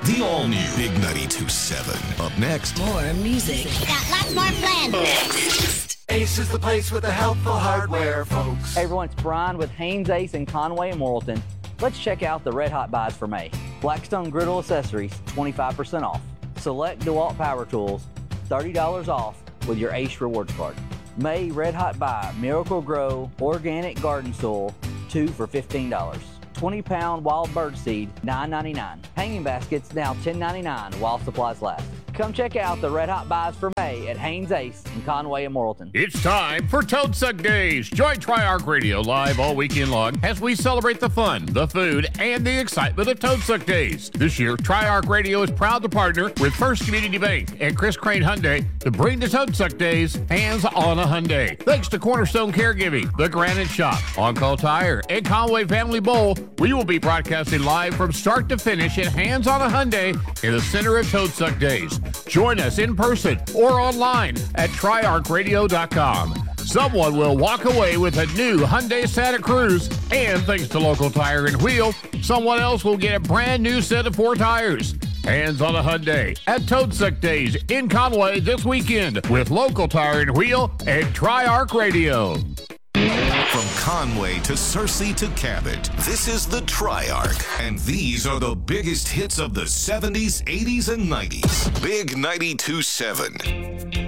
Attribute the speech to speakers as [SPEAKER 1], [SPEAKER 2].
[SPEAKER 1] The all-new Big 92.7. Up next.
[SPEAKER 2] More music.
[SPEAKER 3] Got lots more planned.
[SPEAKER 2] Next.
[SPEAKER 4] Ace is the place with the helpful hardware, folks.
[SPEAKER 5] Hey everyone, it's Brian with Haynes Ace in Conway and Morrilton. Let's check out the Red Hot buys for May. Blackstone Griddle Accessories, 25% off. Select DeWalt Power Tools, $30 off with your Ace Rewards card. May Red Hot buy, Miracle Grow Organic Garden Soil, 2 for $15. 20-pound wild bird seed, $9.99. Hanging baskets, now $10.99 while supplies last. Come check out the Red Hot buys for May at Haynes Ace in Conway and Morrilton.
[SPEAKER 6] It's time for Toad Suck Days. Join Triarch Radio live all weekend long as we celebrate the fun, the food, and the excitement of Toad Suck Days. This year, Triarch Radio is proud to partner with First Community Bank and Chris Crane Hyundai to bring the Toad Suck Days Hands on a Hyundai. Thanks to Cornerstone Caregiving, The Granite Shop, On Call Tire, and Conway Family Bowl, we will be broadcasting live from start to finish at Hands on a Hyundai in the center of Toad Suck Days. Join us in person or online at triarchradio.com. Someone will walk away with a new Hyundai Santa Cruz, and thanks to Local Tire and Wheel, someone else will get a brand new set of 4 tires. Hands on a Hyundai at Toad Suck Days in Conway this weekend with Local Tire and Wheel and Triarch Radio.
[SPEAKER 1] From Conway to Searcy to Cabot, this is the Triarch, and these are the biggest hits of the 70s, 80s, and 90s. Big 92.7.